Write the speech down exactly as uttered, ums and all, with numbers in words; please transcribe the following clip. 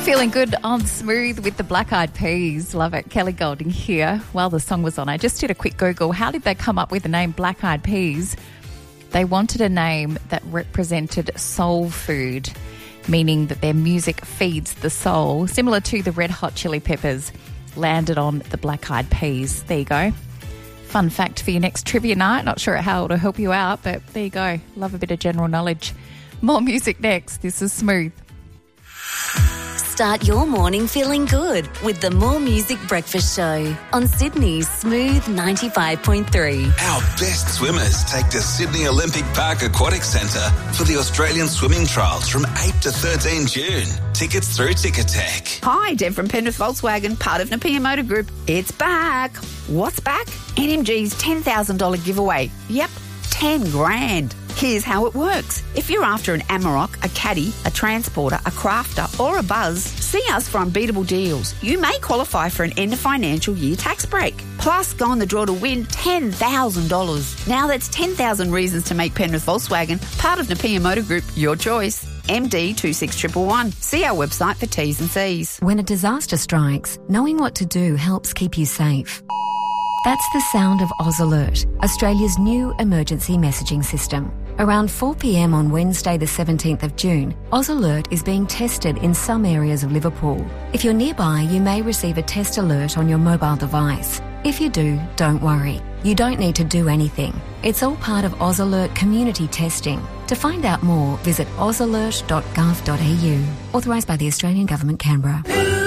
Feeling good on Smooth with the Black Eyed Peas. Love it. Kelly Golding here. While the song was on, I just did a quick Google. How did they come up with the name Black Eyed Peas? They wanted a name that represented soul food, meaning that their music feeds the soul, similar to the Red Hot Chili Peppers. Landed on the Black Eyed Peas. There you go. Fun fact for your next trivia night. Not sure how it'll help you out, but there you go. Love a bit of general knowledge. More music next. This is Smooth. Start your morning feeling good with the More Music Breakfast Show on Sydney's Smooth ninety-five point three. Our best swimmers take to Sydney Olympic Park Aquatic Centre for the Australian Swimming Trials from eight to thirteen June. Tickets through Ticketek. Hi, Deb from Penrith Volkswagen, part of Napier Motor Group. It's back. What's back? N M G's ten thousand dollars giveaway. Yep, ten grand. Here's how it works. If you're after an Amarok, a Caddy, a Transporter, a Crafter or a Buzz, see us for unbeatable deals. You may qualify for an end of financial year tax break. Plus, go on the draw to win ten thousand dollars. Now that's ten thousand reasons to make Penrith Volkswagen part of Napier Motor Group your choice. M D two six one one one. See our website for T's and C's. When a disaster strikes, knowing what to do helps keep you safe. That's the sound of Oz Alert, Australia's new emergency messaging system. Around four p.m. on Wednesday the seventeenth of June, Oz Alert is being tested in some areas of Liverpool. If you're nearby, you may receive a test alert on your mobile device. If you do, don't worry. You don't need to do anything. It's all part of Oz Alert community testing. To find out more, visit oz alert dot gov dot a u. Authorised by the Australian Government, Canberra.